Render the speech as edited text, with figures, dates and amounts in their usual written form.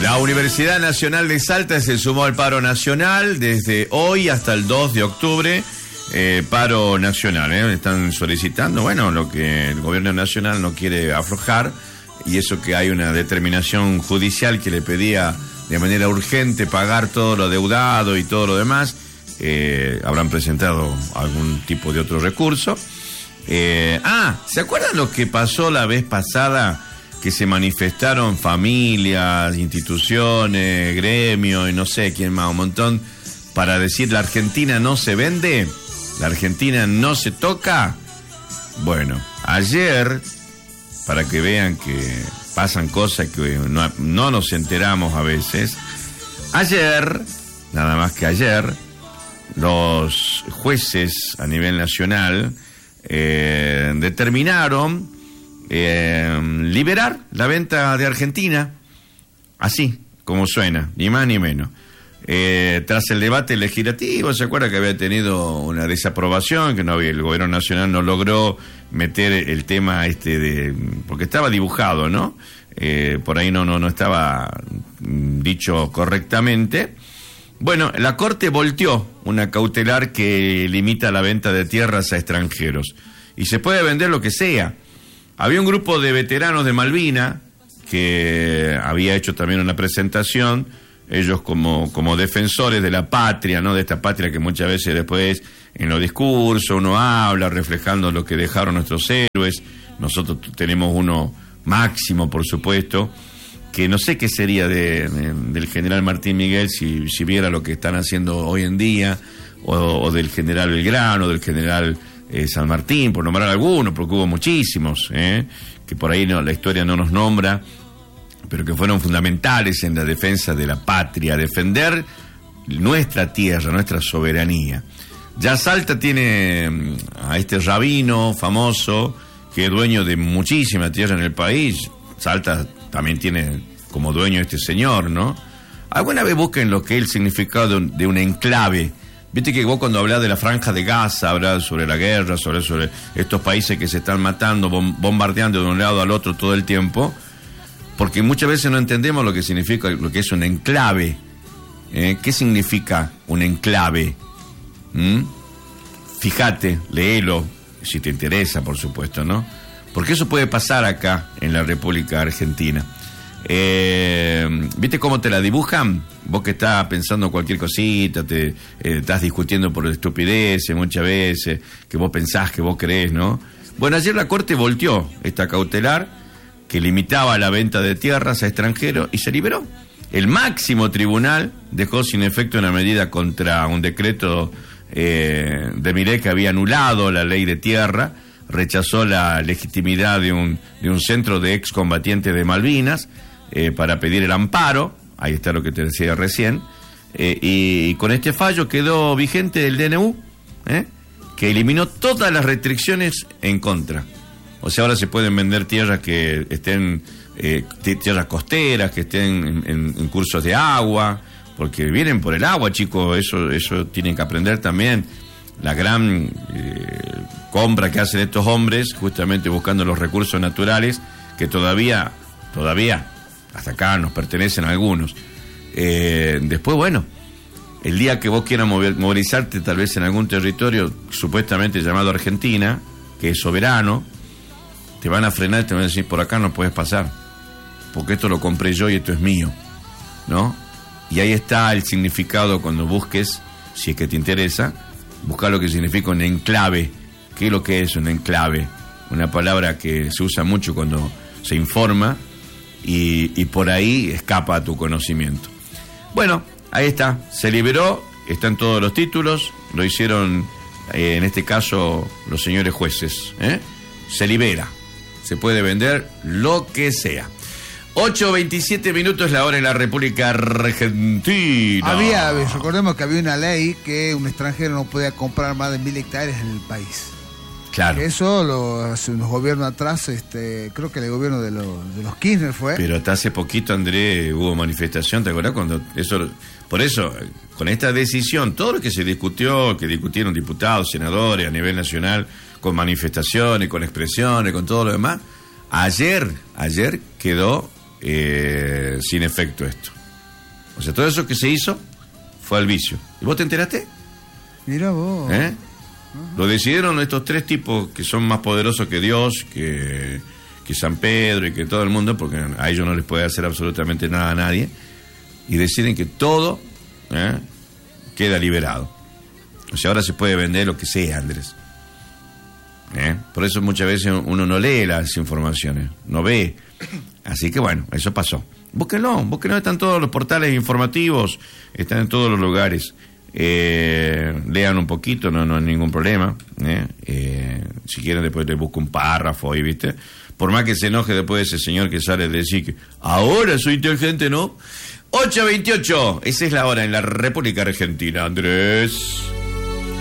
La Universidad Nacional de Salta se sumó al paro nacional desde hoy hasta el 2 de octubre. Paro nacional, están solicitando, bueno, lo que el gobierno nacional no quiere aflojar, y eso que hay una determinación judicial que le pedía de manera urgente pagar todo lo deudado y todo lo demás. Habrán presentado algún tipo de otro recurso. ¿Se acuerdan lo que pasó la vez pasada? Que se manifestaron familias, instituciones, gremios y no sé quién más, un montón, para decir la Argentina no se vende, la Argentina no se toca. Bueno, ayer, para que vean que pasan cosas que no nos enteramos a veces, ayer, nada más que ayer, los jueces a nivel nacional determinaron liberar la venta de Argentina, así como suena, ni más ni menos. Tras el debate legislativo, ¿se acuerda que había tenido una desaprobación, que el gobierno nacional no logró meter el tema porque estaba dibujado, ¿no? Por ahí no estaba dicho correctamente. Bueno, la Corte volteó una cautelar que limita la venta de tierras a extranjeros, y se puede vender lo que sea. Había un grupo de veteranos de Malvinas que había hecho también una presentación, ellos como defensores de la patria, ¿no? De esta patria que muchas veces después en los discursos uno habla reflejando lo que dejaron nuestros héroes. Nosotros tenemos uno máximo, por supuesto, que no sé qué sería del general Martín Miguel si viera lo que están haciendo hoy en día, o del general Belgrano, del general San Martín, por nombrar algunos, porque hubo muchísimos, que por ahí la historia no nos nombra, pero que fueron fundamentales en la defensa de la patria, defender nuestra tierra, nuestra soberanía. Ya Salta tiene a este rabino famoso, que es dueño de muchísima tierra en el país. Salta también tiene como dueño este señor, ¿no? Alguna vez busquen lo que es el significado de un enclave. Viste que vos cuando hablás de la Franja de Gaza, hablás sobre la guerra, sobre estos países que se están matando, bombardeando de un lado al otro todo el tiempo, porque muchas veces no entendemos lo que significa, lo que es un enclave. ¿Qué significa un enclave? Fíjate, léelo, si te interesa, por supuesto, ¿no? Porque eso puede pasar acá en la República Argentina. ¿Viste cómo te la dibujan? Vos que estás pensando cualquier cosita, estás discutiendo por estupideces muchas veces, que vos pensás, que vos creés, ¿no? Bueno, ayer la Corte volteó esta cautelar que limitaba la venta de tierras a extranjeros y se liberó. El máximo tribunal dejó sin efecto una medida contra un decreto de Milei que había anulado la ley de tierra, rechazó la legitimidad de un centro de excombatientes de Malvinas para pedir el amparo. Ahí está lo que te decía recién, y con este fallo quedó vigente el DNU, que eliminó todas las restricciones en contra. O sea, ahora se pueden vender tierras que estén, tierras costeras, que estén en cursos de agua, porque vienen por el agua, chicos, eso tienen que aprender también. La gran compra que hacen estos hombres, justamente buscando los recursos naturales, que todavía, hasta acá nos pertenecen algunos. Después, bueno, el día que vos quieras movilizarte tal vez en algún territorio supuestamente llamado Argentina, que es soberano, te van a frenar y te van a decir, por acá no puedes pasar, porque esto lo compré yo y esto es mío, ¿no? Y ahí está el significado cuando busques, si es que te interesa, buscar lo que significa un enclave. ¿Qué es lo que es un enclave? Una palabra que se usa mucho cuando se informa y por ahí escapa a tu conocimiento. Bueno, ahí está, se liberó, están todos los títulos, lo hicieron en este caso los señores jueces, se libera, se puede vender lo que sea. 8:27 la hora en la República Argentina. Recordemos que había una ley que un extranjero no podía comprar más de 1.000 hectáreas en el país. Claro. Eso hace unos gobiernos atrás, creo que el gobierno de los Kirchner fue. Pero hasta hace poquito, Andrés, hubo manifestación, ¿te acordás? Por eso, con esta decisión, todo lo que se discutió, que discutieron diputados, senadores a nivel nacional, con manifestaciones, con expresiones, con todo lo demás, ayer quedó sin efecto esto. O sea, todo eso que se hizo fue al vicio. ¿Y vos te enteraste? Mira vos. Lo decidieron estos 3 tipos que son más poderosos que Dios, que San Pedro y que todo el mundo, porque a ellos no les puede hacer absolutamente nada a nadie, y deciden que todo queda liberado. O sea, ahora se puede vender lo que sea, Andrés. Por eso muchas veces uno no lee las informaciones, no ve. Así que bueno, eso pasó. Búsquenlo, están todos los portales informativos, están en todos los lugares. Lean un poquito, no hay ningún problema. Si quieren después les busco un párrafo ahí, ¿viste? Por más que se enoje después ese señor que sale a decir que ahora soy inteligente, ¿no? 8:28, esa es la hora en la República Argentina, Andrés.